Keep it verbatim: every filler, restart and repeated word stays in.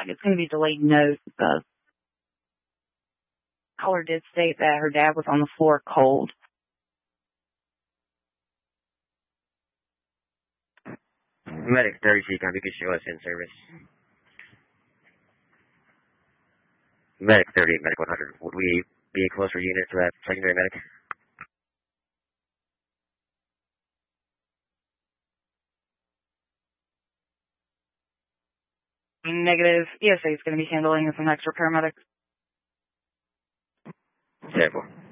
like it's going to be delayed note. The caller did state that her dad was on the floor cold. Medic thirty, so you can can show us in service. Medic thirty, Medic one hundred. Would we be a closer unit to that secondary medic? Negative. E S A is going to be handling as an extra paramedic. Terrible.